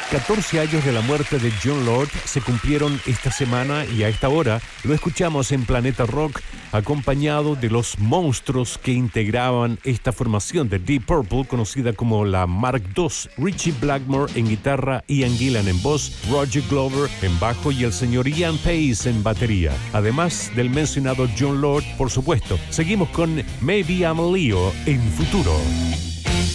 14 años de la muerte de Jon Lord se cumplieron esta semana y a esta hora lo escuchamos en Planeta Rock acompañado de los monstruos que integraban esta formación de Deep Purple conocida como la Mark II. Richie Blackmore en guitarra, Ian Gillan en voz, Roger Glover en bajo y el señor Ian Pace en batería. Además del mencionado Jon Lord, por supuesto. Seguimos con Maybe I'm Leo en Futuro.